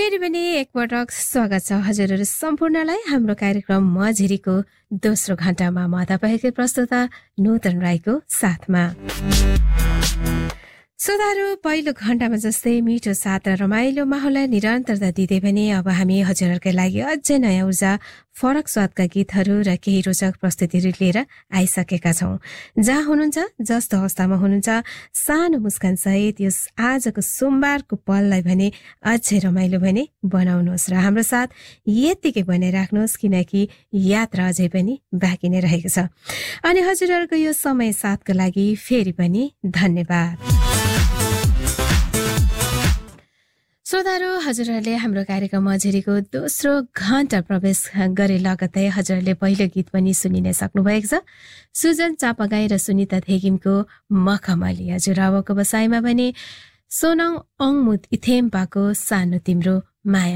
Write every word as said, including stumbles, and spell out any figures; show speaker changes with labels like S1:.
S1: फेरि पनि एकपटक स्वागत छ हजुरहरू सम्पूर्णलाई हाम्रो कार्यक्रम मझिरीको दोस्रो घण्टामा म तपाईँकै प्रस्तुता नूतन राईको साथमा। श्रोताहरू, पहिलो घण्टामा जस्तै मिठो साथ र रमाइलो माहौललाई निरन्तरता दिँदै पनि अब हामी हजुरहरूकै लागि अझै नयाँ ऊर्जा, फरक स्वादका गीतहरू र केही रोचक प्रस्तुतिहरू लिएर आइसकेका छौं। जहाँ हुनुहुन्छ, जस्तो अवस्थामा हुनुहुन्छ, सानो मुस्कान सहित यस आजको सोमबारको पललाई भने अझै रमाइलो भने बनाउनुहोस् र हाम्रो साथ यत्तिकै बनाइराख्नुहोस्, किनकि यात्रा अझै पनि बाँकी नै रहेको छ। अनि हजुरहरूको यो समय साथको लागि फेरि पनि धन्यवाद। श्रोताहरू, हजुरहरूले हाम्रो कार्यक्रम मझिरीको दोस्रो घण्टा प्रवेश गरे लगतै हजुरहरूले पहिलो गीत पनि सुनि नै सक्नुभएको छ। सुजन चापागाई र सुनिता थेगिमको मखमली। हजुर अबको बसाइमा भने सोनाङ अङमुत इथेम्पाको सानो तिम्रो माया